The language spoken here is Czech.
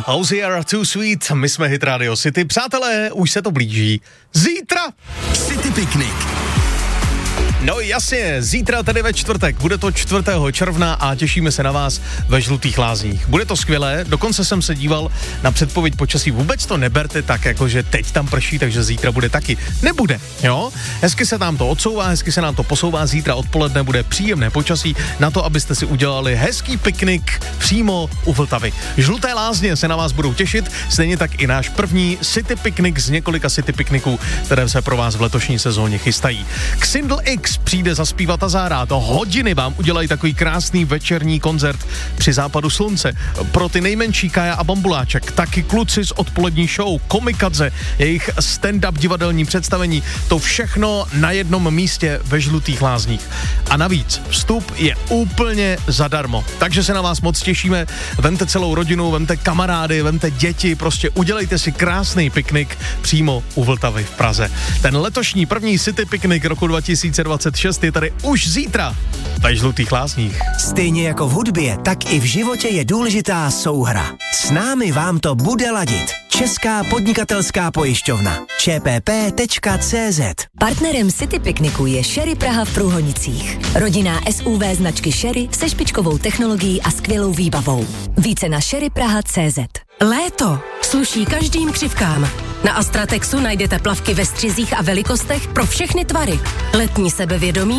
Hozier Too Sweet, my jsme Hit Radio City. Přátelé, už se to blíží. Zítra City Picnic. No jasně, zítra tedy ve čtvrtek, bude to 4. června a těšíme se na vás ve Žlutých Lázních. Bude to skvělé, dokonce jsem se díval na předpověď počasí, vůbec to neberte tak, jako že teď tam prší, takže zítra bude taky. Nebude, jo? Hezky se nám to odsouvá, hezky se nám to posouvá, zítra odpoledne bude příjemné počasí na to, abyste si udělali hezký piknik přímo u Vltavy. Žluté Lázně se na vás budou těšit, stejně tak i náš první City Picnic z několika City Picniců, které se pro vás v letošní sezóně chystají. Xindl X přijde zaspívat a zahrát. Hodiny vám udělají takový krásný večerní koncert při západu slunce. Pro ty nejmenší Kaja a Bambuláček, taky kluci z odpolední show, Komikadze, jejich stand-up divadelní představení, to všechno na jednom místě ve Žlutých Lázních. A navíc vstup je úplně zadarmo. Takže se na vás moc těšíme. Vemte celou rodinu, vemte kamarády, vemte děti, prostě udělejte si krásný piknik přímo u Vltavy v Praze. Ten letošní první City Picnic roku 2026 je tady už zítra ve Žlutých Lázních. Stejně jako v hudbě, tak i v životě je důležitá souhra. S námi vám to bude ladit. Česká podnikatelská pojišťovna. čpp.cz. Partnerem City Picnicu je Sherry Praha v Průhonicích. Rodinná SUV značky Sherry se špičkovou technologií a skvělou výbavou. Více na sherrypraha.cz. Léto sluší každým křivkám. Na Astratexu najdete plavky ve střizích a velikostech pro všechny tvary. Letní sebevědomí